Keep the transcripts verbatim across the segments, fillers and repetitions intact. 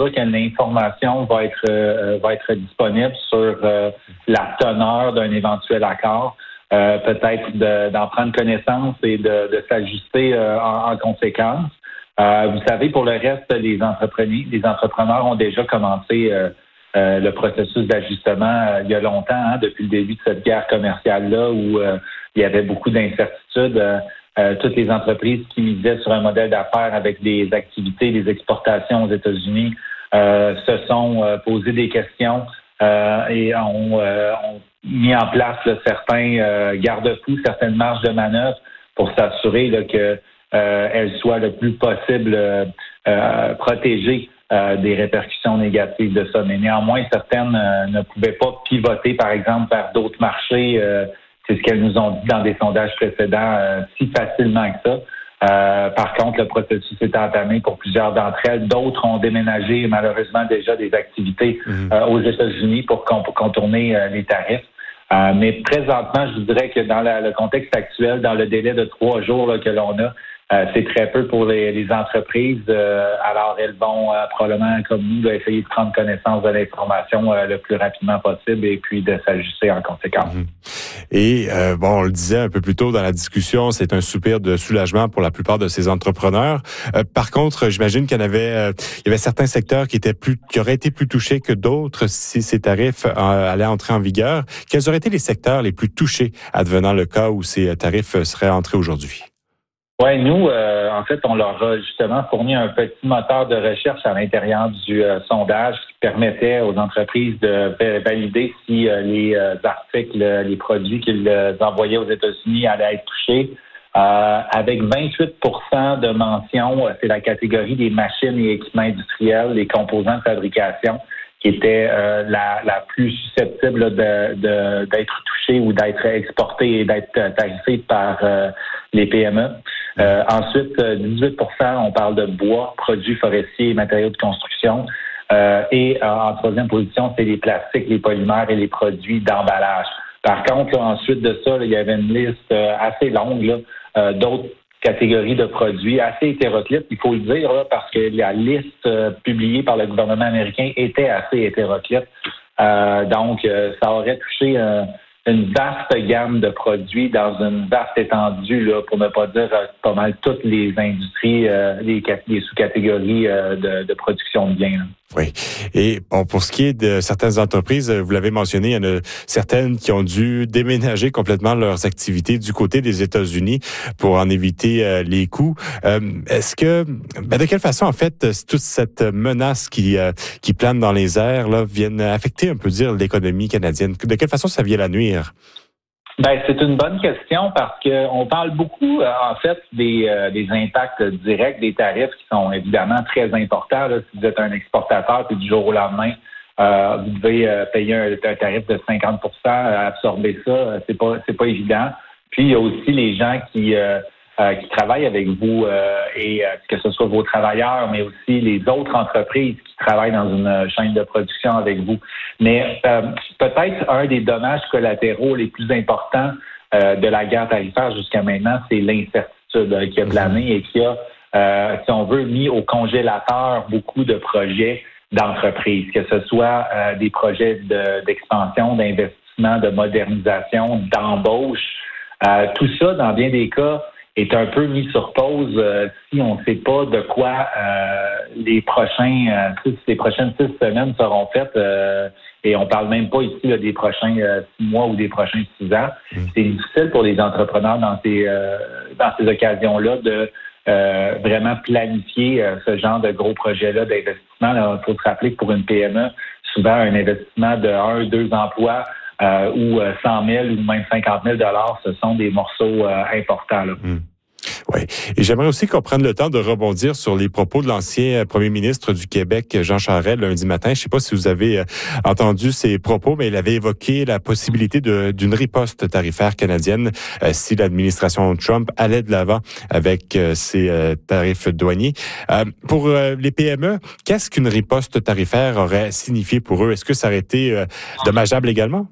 mesure que l'information va être euh, va être disponible sur euh, la teneur d'un éventuel accord, euh, peut-être de, d'en prendre connaissance et de, de s'ajuster euh, en, en conséquence. Euh, vous savez, pour le reste, les entrepreneurs, les entrepreneurs ont déjà commencé euh, euh, le processus d'ajustement euh, il y a longtemps, hein, depuis le début de cette guerre commerciale-là où euh, il y avait beaucoup d'incertitudes. Euh, euh, toutes les entreprises qui misaient sur un modèle d'affaires avec des activités, des exportations aux États-Unis euh, se sont euh, posées des questions euh, et ont, euh, ont mis en place là, certains euh, garde-fous, certaines marges de manœuvre pour s'assurer là, que Euh, elle soit le plus possible euh, euh, protégée euh, des répercussions négatives de ça. Mais néanmoins, certaines euh, ne pouvaient pas pivoter, par exemple, vers d'autres marchés. Euh, c'est ce qu'elles nous ont dit dans des sondages précédents euh, si facilement que ça. Euh, par contre, le processus est entamé pour plusieurs d'entre elles. D'autres ont déménagé, malheureusement, déjà des activités mmh. euh, aux États-Unis pour, con- pour contourner euh, les tarifs. Euh, mais présentement, je vous dirais que dans la, le contexte actuel, dans le délai de trois jours là, que l'on a, Euh, c'est très peu pour les, les entreprises. Euh, alors, elles vont euh, probablement, comme nous, là, essayer de prendre connaissance de l'information euh, le plus rapidement possible et puis de s'ajuster en conséquence. Mmh. Et euh, bon, on le disait un peu plus tôt dans la discussion, c'est un soupir de soulagement pour la plupart de ces entrepreneurs. Euh, par contre, j'imagine qu'il y en avait, euh, il y avait certains secteurs qui étaient plus, qui auraient été plus touchés que d'autres si ces tarifs euh, allaient entrer en vigueur. Quels auraient été les secteurs les plus touchés advenant le cas où ces tarifs seraient entrés aujourd'hui? Oui, nous, euh, en fait, on leur a justement fourni un petit moteur de recherche à l'intérieur du euh, sondage qui permettait aux entreprises de valider si euh, les euh, articles, les produits qu'ils euh, envoyaient aux États-Unis allaient être touchés. Euh, avec vingt-huit pour cent de mentions, c'est la catégorie des machines et équipements industriels, les composants de fabrication, qui était euh, la, la plus susceptible de, de, d'être touchée ou d'être exportée et d'être tarifée par euh, les P M E. Euh, ensuite, dix-huit pour cent, on parle de bois, produits forestiers et matériaux de construction. Euh, et euh, en troisième position, c'est les plastiques, les polymères et les produits d'emballage. Par contre, là, ensuite de ça, là, il y avait une liste euh, assez longue là, euh, d'autres catégories de produits, assez hétéroclite, il faut le dire, là, parce que la liste euh, publiée par le gouvernement américain était assez hétéroclite. Euh, donc, euh, ça aurait touché euh, une vaste gamme de produits dans une vaste étendue, là, pour ne pas dire euh, pas mal toutes les industries, euh, les, les sous-catégories euh, de, de production de biens. Là. Oui. Et bon, pour ce qui est de certaines entreprises, vous l'avez mentionné, il y en a certaines qui ont dû déménager complètement leurs activités du côté des États-Unis pour en éviter euh, les coûts. Euh, est-ce que, ben de quelle façon, en fait, toute cette menace qui euh, qui plane dans les airs là viennent affecter, on peut dire, l'économie canadienne? De quelle façon ça vient la nuire? Ben, c'est une bonne question parce que on parle beaucoup, euh, en fait, des, euh, des impacts directs des tarifs qui sont évidemment très importants. Là. Si vous êtes un exportateur, puis du jour au lendemain, euh, vous devez euh, payer un, un tarif de cinquante pour cent, euh, absorber ça, euh, c'est pas c'est pas évident. Puis il y a aussi les gens qui euh, euh, qui travaillent avec vous euh, et euh, que ce soit vos travailleurs, mais aussi les autres entreprises qui travaillent dans une chaîne de production avec vous. Mais euh, peut-être un des dommages collatéraux les plus importants euh, de la guerre tarifaire jusqu'à maintenant, c'est l'incertitude euh, qui a plané et qui a, euh, si on veut, mis au congélateur beaucoup de projets d'entreprise, que ce soit euh, des projets de, d'expansion, d'investissement, de modernisation, d'embauche. Euh, tout ça, dans bien des cas, est un peu mis sur pause euh, si on ne sait pas de quoi euh, les prochains euh, six, les prochaines six semaines seront faites. Euh, et on parle même pas ici là, des prochains euh, six mois ou des prochains six ans. Mmh. C'est difficile pour les entrepreneurs dans ces euh, dans ces occasions-là de euh, vraiment planifier euh, ce genre de gros projets-là d'investissement. Il faut se rappeler que pour une P M E, souvent un investissement de un, deux emplois Euh, ou cent mille ou même cinquante mille dollars, ce sont des morceaux euh, importants. Là. Mmh. Oui. Et j'aimerais aussi qu'on prenne le temps de rebondir sur les propos de l'ancien premier ministre du Québec, Jean Charest, lundi matin. Je ne sais pas si vous avez entendu ses propos, mais il avait évoqué la possibilité de, d'une riposte tarifaire canadienne euh, si l'administration Trump allait de l'avant avec euh, ses euh, tarifs douaniers. Euh, pour euh, les P M E, qu'est-ce qu'une riposte tarifaire aurait signifié pour eux? Est-ce que ça aurait été euh, dommageable également?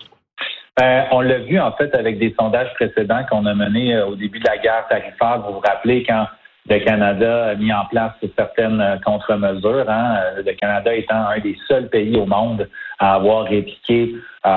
Ben, on l'a vu, en fait, avec des sondages précédents qu'on a menés euh, au début de la guerre tarifaire. Vous vous rappelez, quand le Canada a mis en place certaines contre-mesures. Hein. Le Canada étant un des seuls pays au monde à avoir répliqué euh,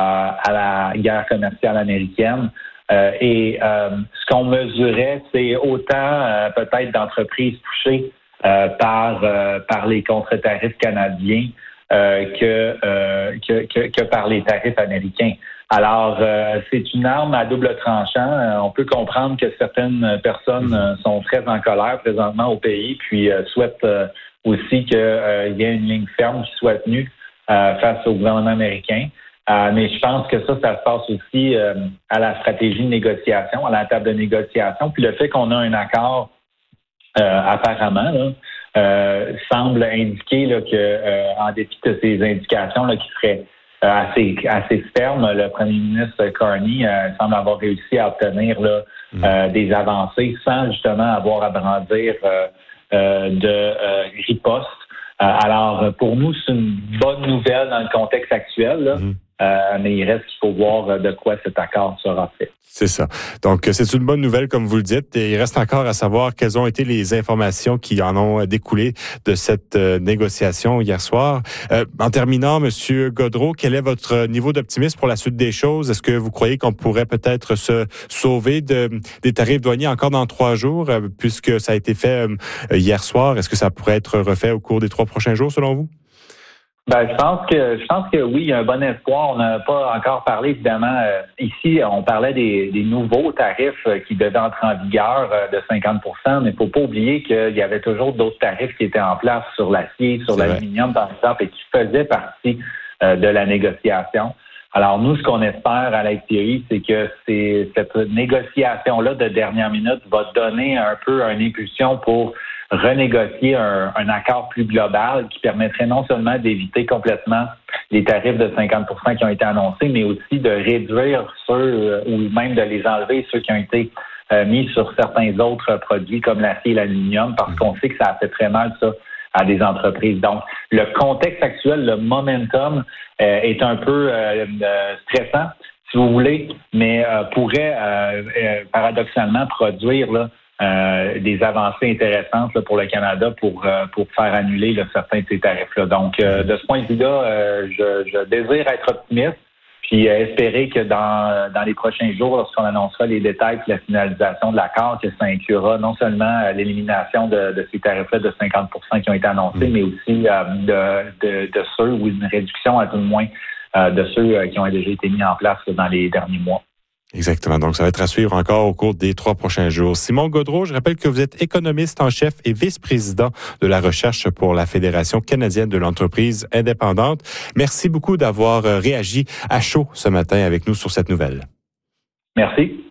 à la guerre commerciale américaine. Euh, et euh, ce qu'on mesurait, c'est autant euh, peut-être d'entreprises touchées euh, par euh, par les contre-tarifs canadiens euh, que, euh, que, que que par les tarifs américains. Alors, euh, c'est une arme à double tranchant. Euh, on peut comprendre que certaines personnes euh, sont très en colère présentement au pays, puis euh, souhaitent euh, aussi qu'il euh, y ait une ligne ferme qui soit tenue euh, face au gouvernement américain. Euh, mais je pense que ça, ça se passe aussi euh, à la stratégie de négociation, à la table de négociation. Puis le fait qu'on a un accord, euh, apparemment, là, euh, semble indiquer là, que, euh, en dépit de ces indications là, qui seraient euh, assez, assez fermes, le premier ministre Carney euh, semble avoir réussi à obtenir là, mmh. euh, des avancées sans justement avoir à brandir euh, euh, de euh, riposte. Euh, alors, pour nous, c'est une bonne nouvelle dans le contexte actuel, là. Mmh. Euh, mais il reste qu'il faut voir de quoi cet accord sera fait. C'est ça. Donc, c'est une bonne nouvelle, comme vous le dites. Et il reste encore à savoir quelles ont été les informations qui en ont découlé de cette euh, négociation hier soir. Euh, en terminant, Monsieur Gaudreault, quel est votre niveau d'optimisme pour la suite des choses? Est-ce que vous croyez qu'on pourrait peut-être se sauver de, des tarifs douaniers encore dans trois jours, euh, puisque ça a été fait euh, hier soir? Est-ce que ça pourrait être refait au cours des trois prochains jours, selon vous? Ben, je pense que je pense que oui, il y a un bon espoir. On n'a pas encore parlé, évidemment. Euh, ici, on parlait des, des nouveaux tarifs euh, qui devaient entrer en vigueur euh, de cinquante pour cent, mais il ne faut pas oublier qu'il y avait toujours d'autres tarifs qui étaient en place sur l'acier, sur C'est l'aluminium, vrai. par exemple, et qui faisaient partie euh, de la négociation. Alors, nous, ce qu'on espère à l'A T I, c'est que c'est, cette négociation-là de dernière minute va donner un peu une impulsion pour renégocier un, un accord plus global qui permettrait non seulement d'éviter complètement les tarifs de cinquante pour cent qui ont été annoncés, mais aussi de réduire ceux ou même de les enlever, ceux qui ont été euh, mis sur certains autres produits comme l'acier et l'aluminium, parce qu'on sait que ça a fait très mal, ça, à des entreprises. Donc, le contexte actuel, le momentum euh, est un peu euh, euh, stressant, si vous voulez, mais euh, pourrait euh, euh, paradoxalement produire là, euh, des avancées intéressantes là, pour le Canada pour euh, pour faire annuler là, certains de ces tarifs-là. Donc, euh, de ce point de vue-là, euh, je, je désire être optimiste, puis euh, espérer que dans dans les prochains jours, lorsqu'on annoncera les détails et la finalisation de l'accord, que ça inclura non seulement euh, l'élimination de, de ces tarifs-là de cinquante pour cent qui ont été annoncés, mais aussi euh, de, de, de ceux, ou une réduction à tout le moins, euh, de ceux euh, qui ont déjà été mis en place là, dans les derniers mois. Exactement. Donc, ça va être à suivre encore au cours des trois prochains jours. Simon Gaudreault, je rappelle que vous êtes économiste en chef et vice-président de la recherche pour la Fédération canadienne de l'entreprise indépendante. Merci beaucoup d'avoir réagi à chaud ce matin avec nous sur cette nouvelle. Merci.